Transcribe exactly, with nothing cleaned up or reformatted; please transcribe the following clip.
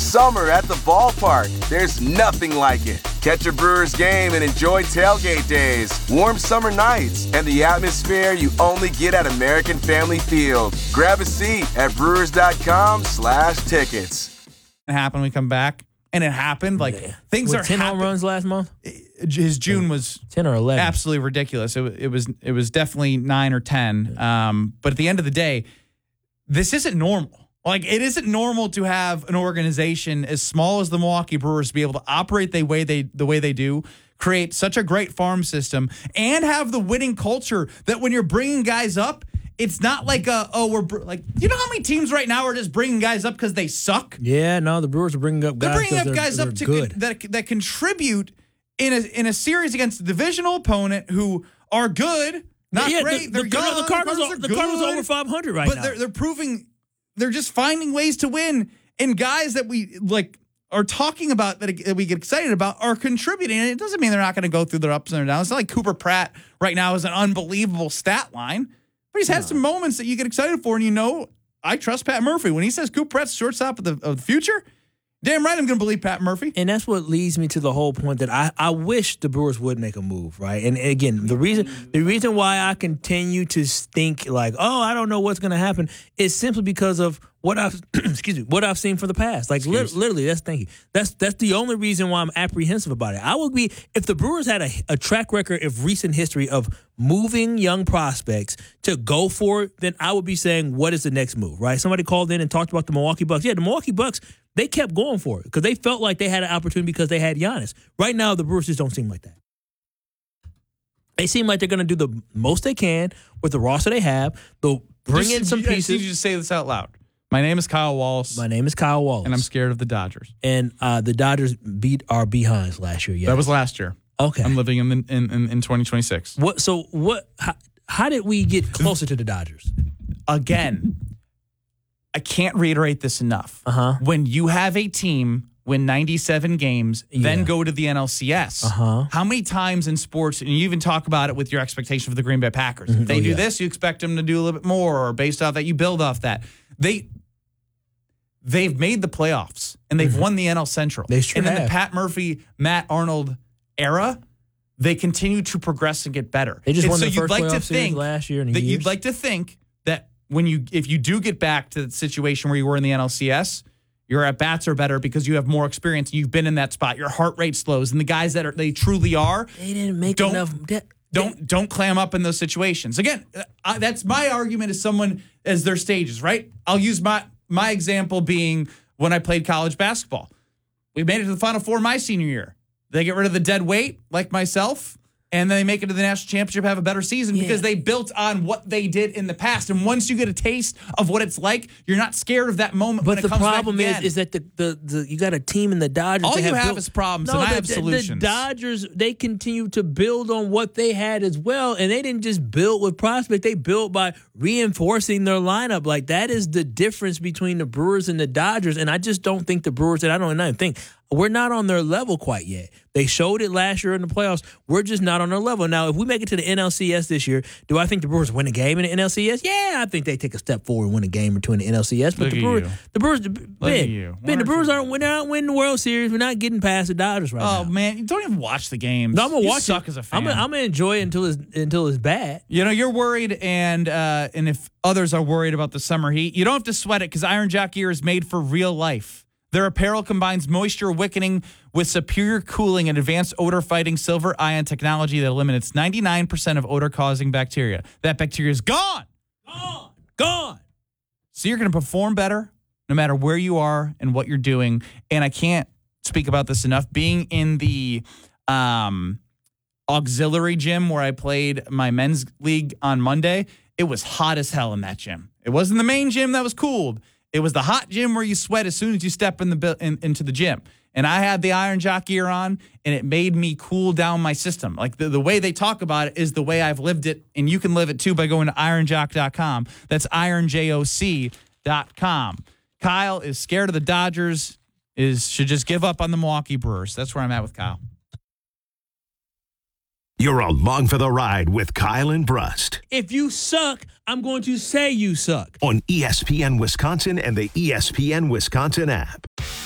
summer at the ballpark. There's nothing like it. Catch a Brewers game and enjoy tailgate days, warm summer nights, and the atmosphere you only get at American Family Field. Grab a seat at brewers.com slash tickets. It happened, we come back, and it happened. Like, yeah. things With are ten happen- home runs last month? His June was ten or eleven. Absolutely ridiculous. It, it was it was definitely nine or ten. Um, but at the end of the day, this isn't normal. Like, it isn't normal to have an organization as small as the Milwaukee Brewers be able to operate the way they the way they do, create such a great farm system, and have the winning culture that when you're bringing guys up, it's not like a, oh, we're br- like, you know how many teams right now are just bringing guys up because they suck? Yeah, no, the Brewers are bringing up guys. They're bringing up they're, guys they're up to good. that that contribute in a in a series against a divisional opponent who are good, not yeah, great. The, they're the, young, the Cardinals, are are, the Cardinals are over five hundred right but now. But they're they're proving they're just finding ways to win, and guys that we like are talking about that, that we get excited about are contributing. And it doesn't mean they're not going to go through their ups and their downs. It's not like Cooper Pratt right now is an unbelievable stat line, but he's had no. some moments that you get excited for, and you know I trust Pat Murphy when he says Cooper Pratt's shortstop of the of the future. Damn right I'm going to believe Pat Murphy. And that's what leads me to the whole point that I, I wish the Brewers would make a move, right? And again, the reason the reason why I continue to think like, oh, I don't know what's going to happen is simply because of what I've excuse me, what I've seen for the past. Like li- literally, that's thank you. That's that's the only reason why I'm apprehensive about it. I would be if the Brewers had a, a track record of recent history of moving young prospects to go for it, then I would be saying, what is the next move, right? Somebody called in and talked about the Milwaukee Bucks. Yeah, the Milwaukee Bucks, they kept going for it because they felt like they had an opportunity because they had Giannis. Right now, the Brewers just don't seem like that. They seem like they're going to do the most they can with the roster they have. They'll bring just, in some you, pieces. You just say this out loud. My name is Kyle Wallace. My name is Kyle Wallace. And I'm scared of the Dodgers. And uh, the Dodgers beat our behinds last year. Yes. That was last year. Okay. I'm living in in, in, in twenty twenty-six. What? So what? How, how did we get closer to the Dodgers? Again, I can't reiterate this enough. Uh-huh. When you have a team win ninety-seven games, yeah. then go to the N L C S. Uh-huh. How many times in sports, and you even talk about it with your expectation for the Green Bay Packers. Mm-hmm. If they oh, do yeah. this, you expect them to do a little bit more, or based off that, you build off that. They... They've made the playoffs, and they've mm-hmm. won the N L Central. They sure and in have. the Pat Murphy, Matt Arnold era, they continue to progress and get better. They just and won so the first you'd like playoff to series think last year. In that years. you'd like to think that when you, if you do get back to the situation where you were in the N L C S, your at bats are better because you have more experience. You've been in that spot. Your heart rate slows, and the guys that are they truly are, they didn't make don't, enough. De- don't don't clam up in those situations. Again, I, that's my argument as someone as their stages. Right? I'll use my my example being. When I played college basketball, we made it to the Final Four my senior year. They get rid of the dead weight, like myself, and then they make it to the national championship, have a better season yeah. because they built on what they did in the past. And once you get a taste of what it's like, you're not scared of that moment. But when the it comes problem back is, again. is that the, the the you got a team in the Dodgers. All that you have, have built, is problems, no, and the, I have the, solutions. The Dodgers, they continue to build on what they had as well, and they didn't just build with prospect. They built by reinforcing their lineup. Like that is the difference between the Brewers and the Dodgers. And I just don't think the Brewers. And I don't even think. We're not on their level quite yet. They showed it last year in the playoffs. We're just not on their level. Now, if we make it to the N L C S this year, do I think the Brewers win a game in the N L C S? Yeah, I think they take a step forward and win a game or two in the N L C S. But Look the at Brewers, you. the Brewers, Look Ben, at you. Ben, the Brewers aren't, we're not winning the World Series. We're not getting past the Dodgers right oh, now. Oh, man, you don't even watch the games. No, I'm going to you watch suck it. as a fan. I'm going to enjoy it until it's, until it's bad. You know, you're worried, and uh, and if others are worried about the summer heat, you don't have to sweat it because Iron Jock gear is made for real life. Their apparel combines moisture wicking with superior cooling and advanced odor-fighting silver ion technology that eliminates ninety-nine percent of odor-causing bacteria. That bacteria is gone. Gone. Gone. So you're going to perform better no matter where you are and what you're doing. And I can't speak about this enough. Being in the um, auxiliary gym where I played my men's league on Monday, it was hot as hell in that gym. It wasn't the main gym that was cooled. It was the hot gym where you sweat as soon as you step in the in, into the gym. And I had the Iron Jock gear on, and it made me cool down my system. Like the, the way they talk about it is the way I've lived it, and you can live it too by going to iron jock dot com. That's iron joc dot com. Kyle is scared of the Dodgers, is should just give up on the Milwaukee Brewers. That's where I'm at with Kyle. You're along for the ride with Kyle and Brust. If you suck, I'm going to say you suck. On E S P N Wisconsin and the E S P N Wisconsin app.